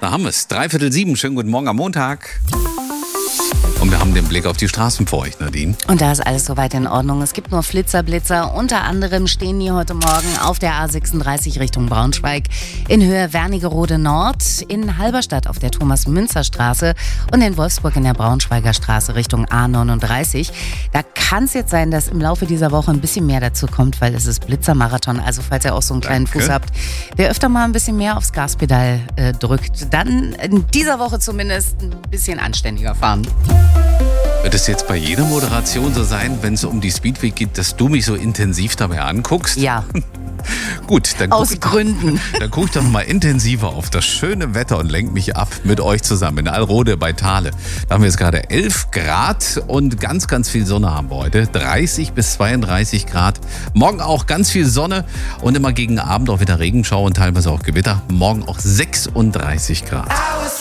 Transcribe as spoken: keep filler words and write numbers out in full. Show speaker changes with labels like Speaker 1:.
Speaker 1: Da haben wir es. Dreiviertel sieben. Schönen guten Morgen am Montag. Und wir haben den Blick auf die Straßen für euch, Nadine.
Speaker 2: Und da ist alles soweit in Ordnung. Es gibt nur Flitzer-Blitzer. Unter anderem stehen die heute Morgen auf der A sechsunddreißig Richtung Braunschweig in Höhe Wernigerode Nord, in Halberstadt auf der Thomas-Münzer-Straße und in Wolfsburg in der Braunschweiger Straße Richtung A neununddreißig. Da kann es jetzt sein, dass im Laufe dieser Woche ein bisschen mehr dazu kommt, weil es ist Blitzermarathon. Also falls ihr auch so einen kleinen
Speaker 1: Danke.
Speaker 2: Fuß habt, der öfter mal ein bisschen mehr aufs Gaspedal äh, drückt, dann in dieser Woche zumindest ein bisschen anständiger fahren.
Speaker 1: Wird es jetzt bei jeder Moderation so sein, wenn es um die Speedway geht, dass du mich so intensiv dabei anguckst?
Speaker 2: Ja.
Speaker 1: Gut, dann guck,
Speaker 2: Aus Gründen.
Speaker 1: Dann guck ich doch mal intensiver auf das schöne Wetter und lenk mich ab mit euch zusammen in Alrode bei Thale. Da haben wir jetzt gerade elf Grad und ganz, ganz viel Sonne haben wir heute. dreißig bis zweiunddreißig Grad. Morgen auch ganz viel Sonne und immer gegen Abend auch wieder Regenschauer und teilweise auch Gewitter. Morgen auch sechsunddreißig Grad.